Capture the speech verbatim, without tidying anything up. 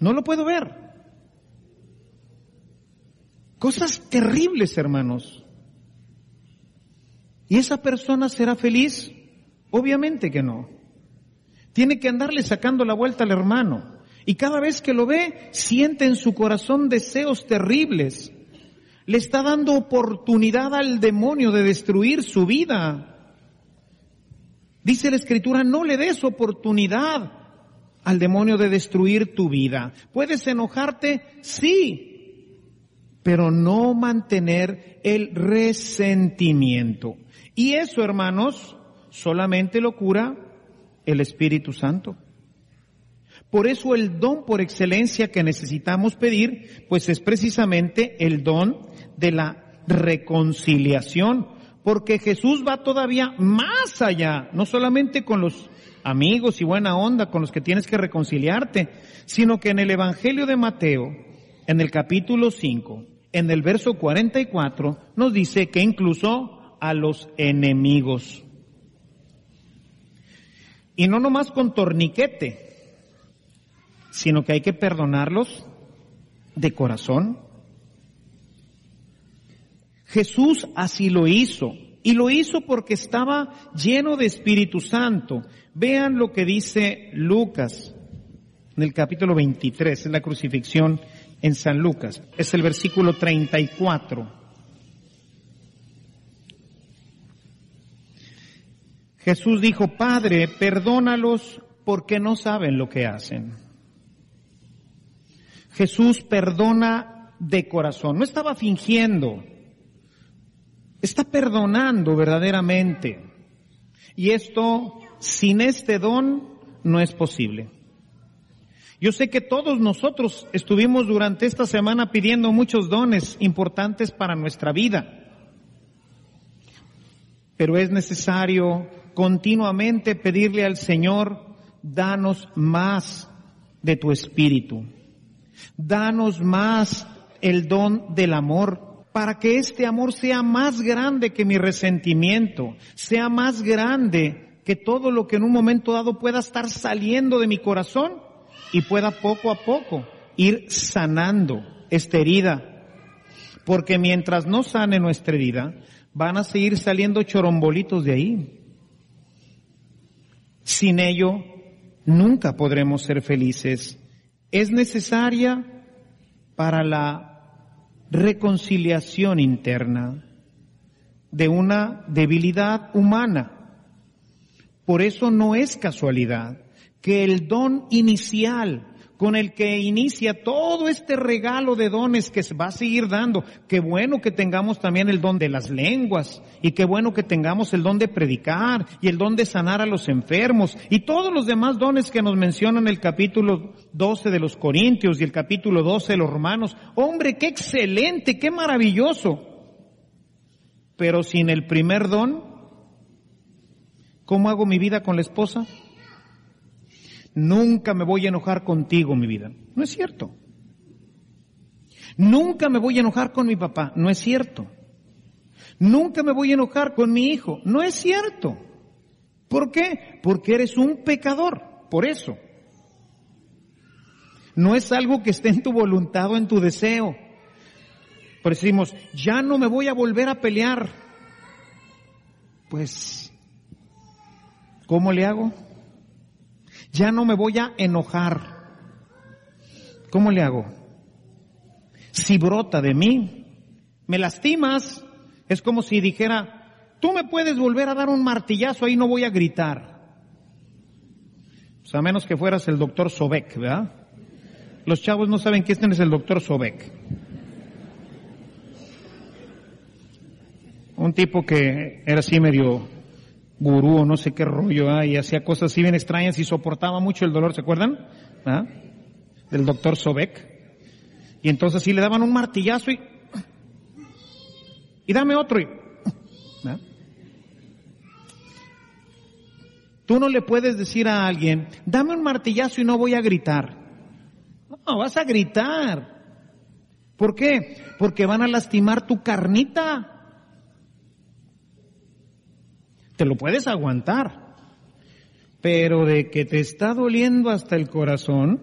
No lo puedo ver. Cosas terribles, hermanos. ¿Y esa persona será feliz? Obviamente que no. Tiene que andarle sacando la vuelta al hermano. Y cada vez que lo ve, siente en su corazón deseos terribles. Le está dando oportunidad al demonio de destruir su vida. Dice la Escritura, no le des oportunidad al demonio de destruir tu vida. ¿Puedes enojarte? Sí, pero no mantener el resentimiento. Y eso, hermanos, solamente lo cura el Espíritu Santo. Por eso el don por excelencia que necesitamos pedir, pues es precisamente el don de la reconciliación, porque Jesús va todavía más allá, no solamente con los amigos y buena onda con los que tienes que reconciliarte, sino que en el Evangelio de Mateo, en el capítulo cinco, en el verso cuarenta y cuatro, nos dice que incluso a los enemigos. Y no nomás con torniquete, sino que hay que perdonarlos de corazón. Jesús así lo hizo, y lo hizo porque estaba lleno de Espíritu Santo. Vean lo que dice Lucas, en el capítulo veintitrés, en la crucifixión en San Lucas. Es el versículo treinta y cuatro. Jesús dijo, Padre, perdónalos porque no saben lo que hacen. Jesús perdona de corazón, no estaba fingiendo, está perdonando verdaderamente. Y esto, sin este don, no es posible. Yo sé que todos nosotros estuvimos durante esta semana pidiendo muchos dones importantes para nuestra vida, pero es necesario continuamente pedirle al Señor, danos más de tu Espíritu. Danos más el don del amor, para que este amor sea más grande que mi resentimiento, sea más grande que todo lo que en un momento dado pueda estar saliendo de mi corazón y pueda poco a poco ir sanando esta herida. Porque mientras no sane nuestra herida, van a seguir saliendo chorombolitos de ahí. Sin ello, nunca podremos ser felices. Es necesaria para la reconciliación interna de una debilidad humana. Por eso no es casualidad que el don inicial con el que inicia todo este regalo de dones que se va a seguir dando, qué bueno que tengamos también el don de las lenguas, y qué bueno que tengamos el don de predicar, y el don de sanar a los enfermos, y todos los demás dones que nos mencionan el capítulo doce de los Corintios y el capítulo doce de los Romanos. ¡Hombre, qué excelente, qué maravilloso! Pero sin el primer don, ¿cómo hago mi vida con la esposa? Nunca me voy a enojar contigo, mi vida. No es cierto. Nunca me voy a enojar con mi papá. No es cierto. Nunca me voy a enojar con mi hijo. No es cierto. ¿Por qué? Porque eres un pecador. Por eso. No es algo que esté en tu voluntad o en tu deseo. Por eso decimos, ya no me voy a volver a pelear. Pues, ¿cómo le hago? Ya no me voy a enojar. ¿Cómo le hago? Si brota de mí, me lastimas. Es como si dijera, tú me puedes volver a dar un martillazo, ahí no voy a gritar. Pues a menos que fueras el doctor Sobek, ¿verdad? Los chavos no saben quién es el doctor Sobek. Un tipo que era así medio gurú o no sé qué rollo, ¿ah? Y hacía cosas así bien extrañas y soportaba mucho el dolor, ¿se acuerdan? ¿Ah? Del doctor Sobek. Y entonces sí le daban un martillazo y y dame otro y ¿ah? Tú no le puedes decir a alguien, dame un martillazo y no voy a gritar. No, vas a gritar. ¿Por qué? Porque van a lastimar tu carnita. Te lo puedes aguantar, pero de que te está doliendo hasta el corazón,